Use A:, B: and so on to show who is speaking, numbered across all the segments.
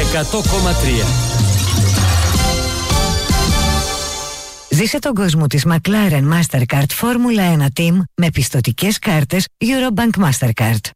A: 100,3.
B: Ζήσε τον κόσμο της McLaren Mastercard Formula 1 Team με πιστωτικές κάρτες Eurobank Mastercard.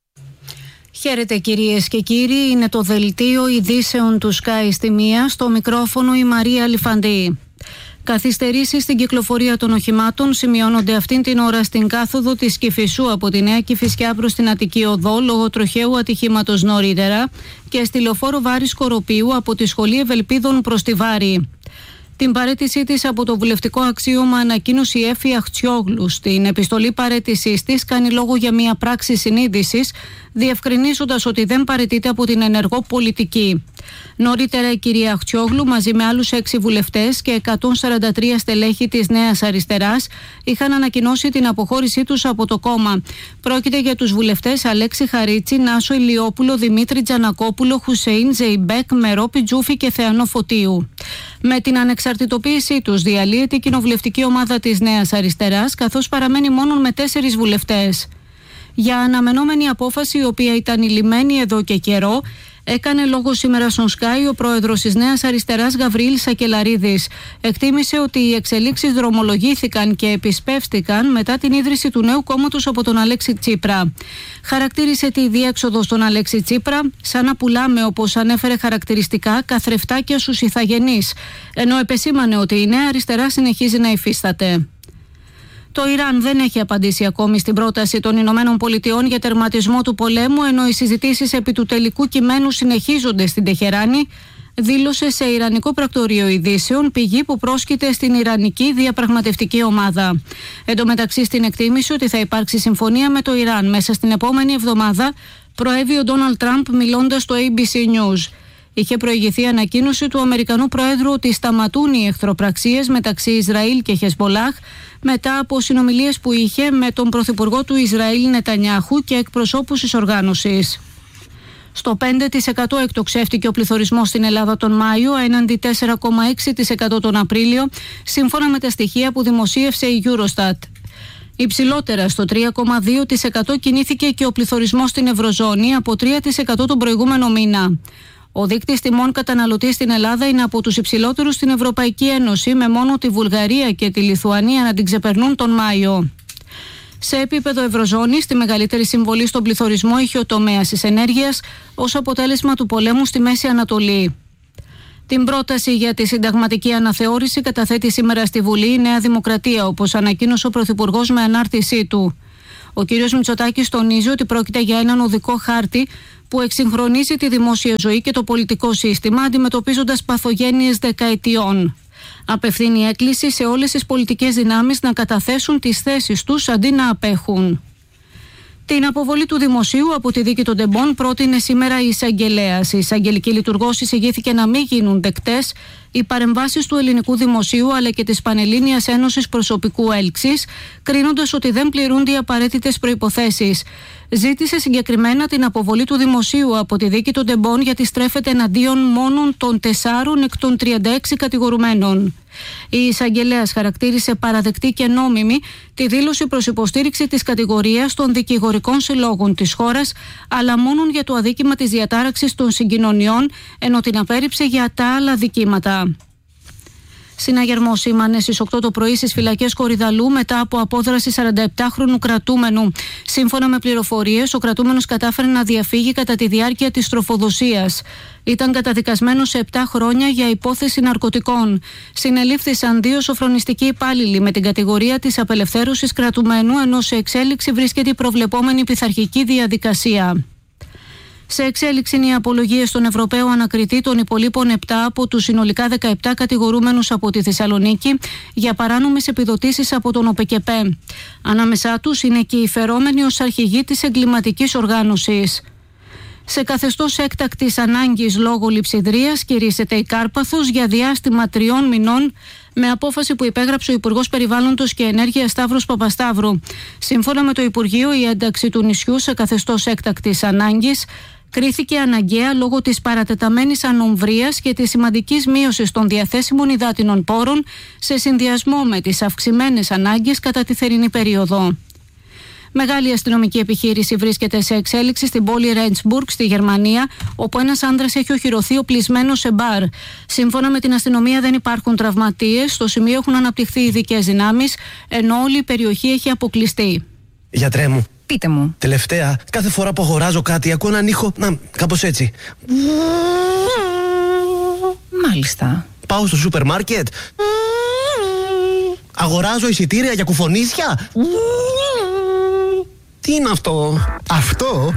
C: Χαίρετε κυρίες και κύριοι, είναι το δελτίο ειδήσεων του Sky στη μία, στο μικρόφωνο η Μαρία Λιφαντή. Καθυστερήσεις στην κυκλοφορία των οχημάτων σημειώνονται αυτήν την ώρα στην κάθοδο της Κηφισού από τη Νέα Κηφισιά προς την Αττική Οδό λόγω τροχαίου ατυχήματος νωρίτερα και στη λεωφόρο Βάρης Σκοροπίου από τη Σχολή Ευελπίδων προς τη Βάρη. Την παραίτησή της από το βουλευτικό αξίωμα ανακοίνωσε η Έφη Αχτσιόγλου. Στην επιστολή παραίτησής της κάνει λόγο για μια πράξη συνείδησης, διευκρινίζοντας ότι δεν παραιτείται από την ενεργό πολιτική. Νωρίτερα η κυρία Αχτσιόγλου μαζί με άλλους 6 βουλευτές και 143 στελέχη της Νέας Αριστεράς είχαν ανακοινώσει την αποχώρησή τους από το κόμμα. Πρόκειται για τους βουλευτές Αλέξη Χαρίτσι, Νάσο Ηλιόπουλο, Δημήτρη Τζανακόπουλο, Χουσέιν Ζεϊμπέκ, Μερόπη Τζούφη και Θεανό Φωτίου. Με την ανεξαρτητοποίησή τους διαλύεται η κοινοβουλευτική ομάδα της Νέας Αριστεράς, καθώς παραμένει μόνο με 4 βουλευτές. Για αναμενόμενη απόφαση, η οποία ήταν ηλυμένη εδώ και καιρό, έκανε λόγο σήμερα στον Sky ο πρόεδρος της Νέας Αριστεράς Γαβριήλ Σακελαρίδης. Εκτίμησε ότι οι εξελίξεις δρομολογήθηκαν και επισπεύστηκαν μετά την ίδρυση του νέου κόμματος από τον Αλέξη Τσίπρα. Χαρακτήρισε τη διέξοδο στον Αλέξη Τσίπρα σαν να πουλάμε, όπως ανέφερε χαρακτηριστικά, καθρεφτάκια στους ηθαγενείς, ενώ επεσήμανε ότι η Νέα Αριστερά συνεχίζει να υφίσταται. Το Ιράν δεν έχει απαντήσει ακόμη στην πρόταση των Ηνωμένων Πολιτειών για τερματισμό του πολέμου, ενώ οι συζητήσεις επί του τελικού κειμένου συνεχίζονται στην Τεχεράνη, δήλωσε σε Ιρανικό πρακτορείο ειδήσεων πηγή που πρόσκειται στην Ιρανική διαπραγματευτική ομάδα. Εν τω μεταξύ, στην εκτίμηση ότι θα υπάρξει συμφωνία με το Ιράν μέσα στην επόμενη εβδομάδα, προέβη ο Ντόναλντ Τραμπ μιλώντας στο ABC News. Είχε προηγηθεί ανακοίνωση του Αμερικανού Προέδρου ότι σταματούν οι εχθροπραξίες μεταξύ Ισραήλ και Χεσμπολάχ μετά από συνομιλίες που είχε με τον Πρωθυπουργό του Ισραήλ Νετανιάχου και εκπροσώπους της οργάνωσης. Στο 5% εκτοξεύτηκε ο πληθωρισμός στην Ελλάδα τον Μάιο, έναντι 4,6% τον Απρίλιο, σύμφωνα με τα στοιχεία που δημοσίευσε η Eurostat. Υψηλότερα, στο 3,2% κινήθηκε και ο πληθωρισμός στην Ευρωζώνη, από 3% τον προηγούμενο μήνα. Ο δείκτης τιμών καταναλωτή στην Ελλάδα είναι από τους υψηλότερους στην Ευρωπαϊκή Ένωση, με μόνο τη Βουλγαρία και τη Λιθουανία να την ξεπερνούν τον Μάιο. Σε επίπεδο Ευρωζώνης, τη μεγαλύτερη συμβολή στον πληθωρισμό είχε ο τομέας της ενέργειας ως αποτέλεσμα του πολέμου στη Μέση Ανατολή. Την πρόταση για τη συνταγματική αναθεώρηση καταθέτει σήμερα στη Βουλή η Νέα Δημοκρατία, όπως ανακοίνωσε ο Πρωθυπουργός με ανάρτησή του. Ο κ. Μητσοτάκης τονίζει ότι πρόκειται για έναν οδικό χάρτη που εξυγχρονίζει τη δημόσια ζωή και το πολιτικό σύστημα, αντιμετωπίζοντας παθογένειες δεκαετιών. Απευθύνει έκκληση σε όλες τις πολιτικές δυνάμεις να καταθέσουν τις θέσεις τους αντί να απέχουν. Την αποβολή του δημοσίου από τη δίκη των Τεμπών πρότεινε σήμερα η εισαγγελέας. Η εισαγγελική λειτουργός εισηγήθηκε να μην γίνουν δεκτές οι παρεμβάσεις του ελληνικού δημοσίου αλλά και της Πανελλήνιας Ένωσης Προσωπικού Έλξης, κρίνοντας ότι δεν πληρούνται οι απαραίτητες προϋποθέσεις. Ζήτησε συγκεκριμένα την αποβολή του δημοσίου από τη δίκη των Τεμπών, γιατί στρέφεται εναντίον μόνον των 4 εκ των 36 κατηγορουμένων. Η εισαγγελέας χαρακτήρισε παραδεκτή και νόμιμη τη δήλωση προς υποστήριξη της κατηγορίας των δικηγορικών συλλόγων της χώρας, αλλά μόνον για το αδίκημα της διατάραξης των συγκοινωνιών, ενώ την απέρριψε για τα άλλα δικήματα. Συναγερμός σήμανε στις 8 το πρωί στις φυλακές Κορυδαλού μετά από απόδραση 47χρονου κρατούμενου. Σύμφωνα με πληροφορίες, ο κρατούμενος κατάφερε να διαφύγει κατά τη διάρκεια της τροφοδοσίας. Ήταν καταδικασμένος σε 7 χρόνια για υπόθεση ναρκωτικών. Συνελήφθησαν 2 σοφρονιστικοί υπάλληλοι με την κατηγορία της απελευθέρωσης κρατουμένου, ενώ σε εξέλιξη βρίσκεται η προβλεπόμενη πειθαρχική διαδικασία. Σε εξέλιξη είναι οι απολογίες στον Ευρωπαίο ανακριτή των υπολείπων 7 από τους συνολικά 17 κατηγορούμενους από τη Θεσσαλονίκη για παράνομες επιδοτήσεις από τον ΟΠΕΚΕΠΕ. Ανάμεσά τους είναι και οι φερόμενοι ως αρχηγοί της εγκληματικής οργάνωσης. Σε καθεστώς έκτακτης ανάγκης λόγω λειψιδρίας κηρύσσεται η Κάρπαθος για διάστημα 3 μηνών, με απόφαση που υπέγραψε ο Υπουργός Περιβάλλοντος και Ενέργειας Σταύρος Παπασταύρου. Σύμφωνα με το Υπουργείο, η ένταξη του νησιού σε καθεστώς έκτακτης ανάγκης κρίθηκε αναγκαία λόγω της παρατεταμένης ανομβρίας και της σημαντικής μείωσης των διαθέσιμων υδάτινων πόρων σε συνδυασμό με τις αυξημένες ανάγκες κατά τη θερινή περίοδο. Μεγάλη αστυνομική επιχείρηση βρίσκεται σε εξέλιξη στην πόλη Ρέντσμπουργκ στη Γερμανία, όπου ένας άνδρας έχει οχυρωθεί οπλισμένος σε μπαρ. Σύμφωνα με την αστυνομία, δεν υπάρχουν τραυματίες. Στο σημείο έχουν αναπτυχθεί ειδικές δυνάμεις, ενώ όλη η περιοχή έχει αποκλειστεί.
A: Γιατρέ μου.
C: Πείτε μου.
A: Τελευταία, κάθε φορά που αγοράζω κάτι, ακούω έναν ήχο. Να, κάπως έτσι.
C: Μάλιστα.
A: Πάω στο σούπερ μάρκετ. Αγοράζω εισιτήρια για κουφονίσια. Τι είναι αυτό?
D: Αυτό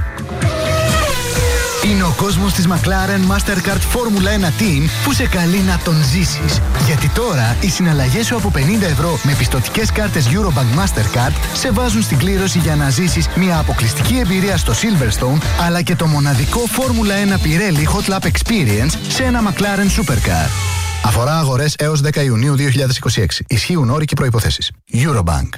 D: είναι ο κόσμος της McLaren Mastercard Formula 1 Team που σε καλεί να τον ζήσεις. Γιατί τώρα οι συναλλαγές σου από 50 ευρώ με πιστωτικές κάρτες Eurobank Mastercard σε βάζουν στην κλήρωση για να ζήσεις μια αποκλειστική εμπειρία στο Silverstone, αλλά και το μοναδικό Formula 1 Pirelli Hot Lap Experience σε ένα McLaren Supercar. Αφορά αγορές έως 10 Ιουνίου 2026. Ισχύουν όροι και προϋποθέσεις. Eurobank.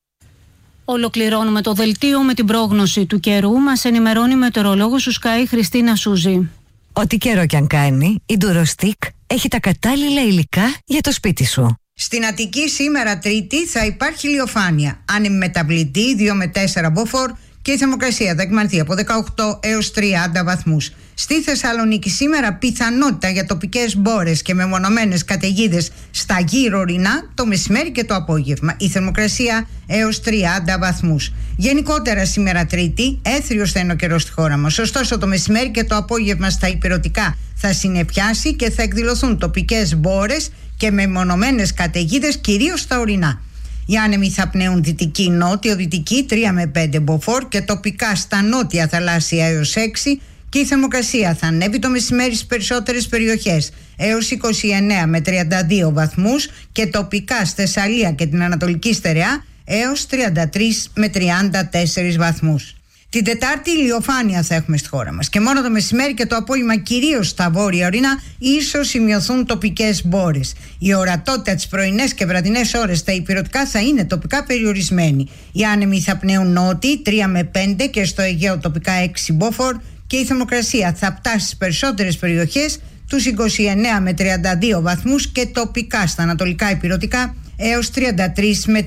C: Ολοκληρώνουμε το δελτίο με την πρόγνωση του καιρού. Μας ενημερώνει η μετεωρολόγος του Sky Χριστίνα Σούζη.
B: Ό,τι καιρό κι αν κάνει, η Durostick έχει τα κατάλληλα υλικά για το σπίτι σου.
E: Στην Αττική σήμερα Τρίτη θα υπάρχει ηλιοφάνεια. Άνεμη μεταβλητή 2 με 4 μποφόρ και η θερμοκρασία θα εκμανθεί από 18 έως 30 βαθμούς. Στη Θεσσαλονίκη σήμερα πιθανότητα για τοπικές μπόρες και μεμονωμένες καταιγίδες στα γύρω ορεινά το μεσημέρι και το απόγευμα. Η θερμοκρασία έως 30 βαθμούς. Γενικότερα σήμερα Τρίτη έθριος θα είναι ο καιρός στη χώρα μας. Ωστόσο το μεσημέρι και το απόγευμα στα ηπειρωτικά θα συννεφιάσει και θα εκδηλωθούν τοπικές μπόρες και μεμονωμένες καταιγίδες κυρίως στα ορεινά. Οι άνεμοι θα πνέουν δυτική νότιο-δυτική 3 με 5 μποφόρ και τοπικά στα νότια θαλάσσια έως 6 και η θερμοκρασία θα ανέβει το μεσημέρι στις περισσότερες περιοχές έως 29 με 32 βαθμούς και τοπικά στη Θεσσαλία και την Ανατολική Στερεά έως 33 με 34 βαθμούς. Την Τετάρτη ηλιοφάνεια θα έχουμε στη χώρα μας και μόνο το μεσημέρι και το απόγευμα κυρίως στα βόρεια ορεινά ίσως σημειωθούν τοπικές μπόρες. Η ορατότητα τις πρωινές και βραδινές ώρες στα ηπειρωτικά θα είναι τοπικά περιορισμένη. Οι άνεμοι θα πνέουν νότιοι 3 με 5 και στο Αιγαίο τοπικά 6 μποφόρ και η θερμοκρασία θα φτάσει στις περισσότερες περιοχές τους 29 με 32 βαθμούς και τοπικά στα ανατολικά ηπειρωτικά έως 33 με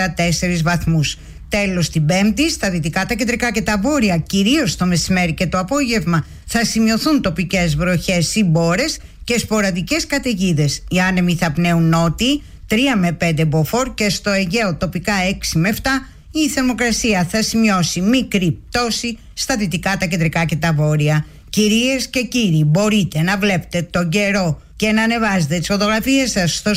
E: 34 βαθμούς. Τέλος την Πέμπτη, στα δυτικά, τα κεντρικά και τα βόρεια, κυρίως το μεσημέρι και το απόγευμα, θα σημειωθούν τοπικές βροχές ή μπόρες και σποραδικές καταιγίδες. Οι άνεμοι θα πνέουν νότιοι 3 με 5 μποφόρ και στο Αιγαίο τοπικά 6 με 7. Η θερμοκρασία θα σημειώσει μικρή πτώση στα δυτικά, τα κεντρικά και τα βόρεια. Κυρίες και κύριοι, μπορείτε να βλέπετε τον καιρό και να ανεβάζετε τις φωτογραφίες σας στο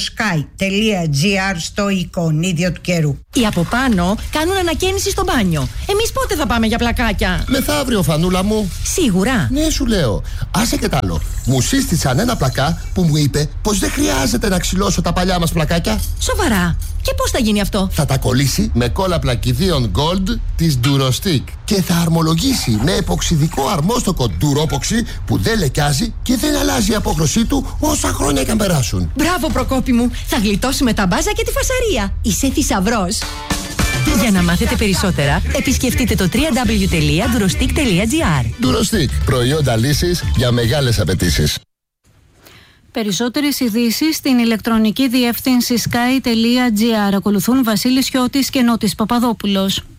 E: sky.gr στο εικονίδιο του καιρού.
F: Οι από πάνω κάνουν ανακαίνιση στο μπάνιο. Εμείς πότε θα πάμε για πλακάκια?
G: Μεθαύριο, Φανούλα μου.
F: Σίγουρα.
G: Ναι, σου λέω. Άσε και τ' άλλο. Μου σύστησαν ένα πλακά που μου είπε πως δεν χρειάζεται να ξυλώσω τα παλιά μας πλακάκια.
F: Σοβαρά. Και πώς θα γίνει αυτό?
G: Θα τα κολλήσει με κόλλα πλακιδίων Gold της Durostick και θα αρμολογήσει με εποξιδικό αρμόστοκο Duropoxy που δεν λεκιάζει και δεν αλλάζει η απόχρωσή του όσα χρόνια και αν περάσουν.
F: Μπράβο, Προκόπη μου. Θα γλιτώσουμε τα μπάζα και τη φασαρία. Είσαι θησαυρός. Για να μάθετε περισσότερα, επισκεφτείτε το www.durostick.gr.
G: Durostick. Προϊόντα λύσης για μεγάλες απαιτήσεις.
C: Περισσότερες ειδήσεις στην ηλεκτρονική διεύθυνση sky.gr. Ακολουθούν Βασίλης Χιώτης και Νότης Παπαδόπουλος.